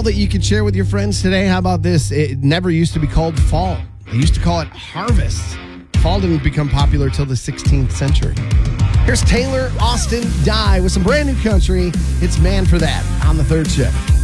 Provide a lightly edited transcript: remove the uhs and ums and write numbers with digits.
that you could share with your friends today. How about this? It never used to be called fall. They used to call it harvest. Fall didn't become popular till the 16th century. Here's Taylor Austin Die with some brand new country. It's Man for That on the third shift.